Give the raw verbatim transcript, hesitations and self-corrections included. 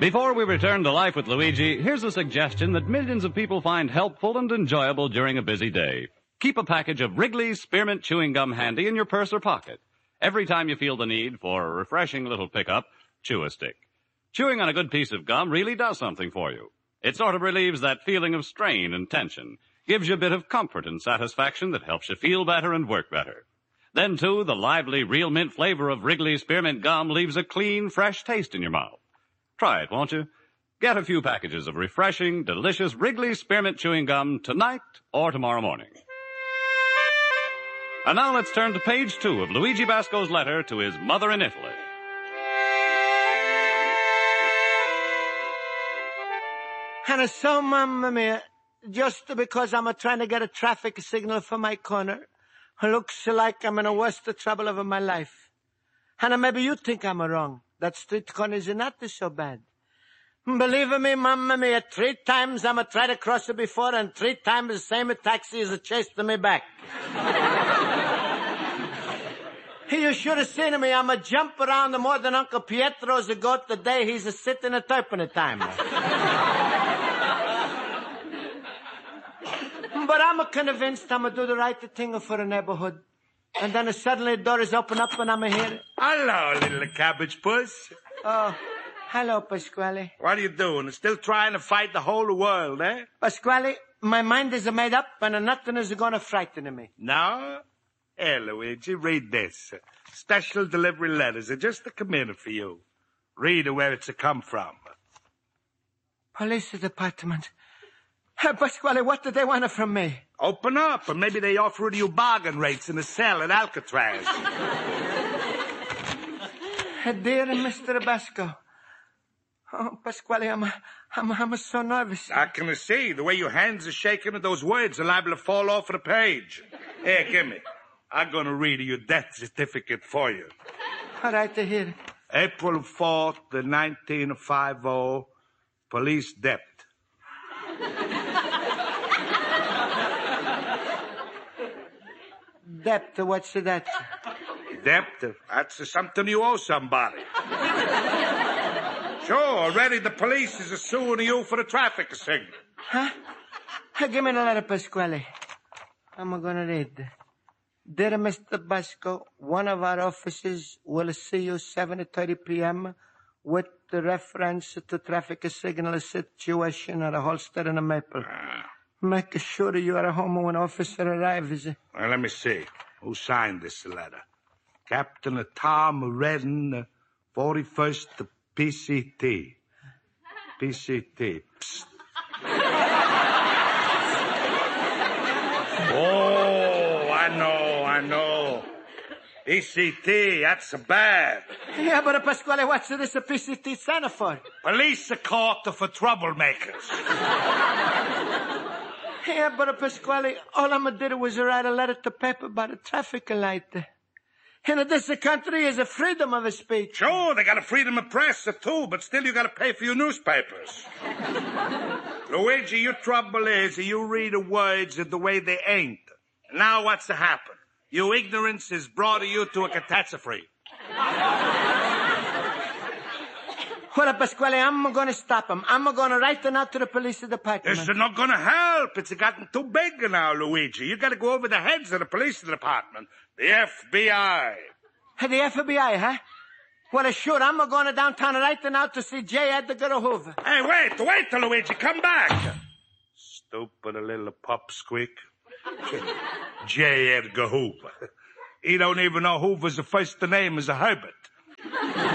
Before we return to Life with Luigi, here's a suggestion that millions of people find helpful and enjoyable during a busy day. Keep a package of Wrigley's Spearmint Chewing Gum handy in your purse or pocket. Every time you feel the need for a refreshing little pickup, chew a stick. Chewing on a good piece of gum really does something for you. It sort of relieves that feeling of strain and tension, gives you a bit of comfort and satisfaction that helps you feel better and work better. Then, too, the lively real mint flavor of Wrigley's Spearmint Gum leaves a clean, fresh taste in your mouth. Try it, won't you? Get a few packages of refreshing, delicious Wrigley's Spearmint Chewing Gum tonight or tomorrow morning. And now let's turn to page two of Luigi Basco's letter to his mother in Italy. And so, Mamma Mia, just because I'm trying to get a traffic signal for my corner, looks like I'm in the worst trouble of my life. And maybe you think I'm wrong. That street corner is not so bad. Believe me, Mamma Mia, three times I'm tried to cross it before, and three times the same taxi is chasing me back. You should have seen me. I'm a jump around more than Uncle Pietro's goat the day he's a sitting a turpin time. But I'm convinced I'm going to do the right thing for the neighborhood. And then suddenly the doors open up and I'm here. Hello, little cabbage puss. Oh, hello, Pasquale. What are you doing? Still trying to fight the whole world, eh? Pasquale, my mind is made up and nothing is going to frighten me. No? Here, Luigi, read this. Special delivery letters are just a come in for you. Read where it's a come from. Police department. Pasquale, what do they want from me? Open up, and maybe they offer you bargain rates in a cell at Alcatraz. Dear Mister Basco. Oh, Pasquale, I'm, I'm, I'm so nervous. I can see. The way your hands are shaking and those words are liable to fall off the page. Here, give me. I'm going to read your death certificate for you. All right, to hear. April fourth, nineteen fifty, police debt. Debt, what's that? Debt? That's something you owe somebody. Sure, already the police is suing you for the traffic signal. Huh? Give me the letter, Pasquale. I'm gonna read. Dear Mister Basco, one of our officers will see you seven thirty p.m. with the reference to traffic signal situation at a holster and a maple. Ah. Make sure you are home when officer arrives. Well, let me see. Who signed this letter? Captain Tom Redden, forty-first P C T. P C T. Psst. Oh, I know, I know. P C T, that's bad. Yeah, but Pasquale, what's this P C T stand for? Police court for troublemakers. Yeah, but Pasquale, all I did was write a letter to paper about a traffic light. In this country is a freedom of speech. Sure, they got a freedom of press, too, but still you got to pay for your newspapers. Luigi, your trouble is you read the words the way they ain't. Now what's to happen? Your ignorance has brought you to a catastrophe. Well, Pasquale, I'm going to stop him. I'm going to write them out to the police department. This is not going to help. It's gotten too big now, Luigi. You got to go over the heads of the police department. The F B I. The F B I, huh? Well, sure, I'm going to downtown right now to see J. Edgar Hoover. Hey, wait, wait, Luigi, come back. Stupid little pup squeak. J. Edgar Hoover. He don't even know Hoover's first name is a Herbert.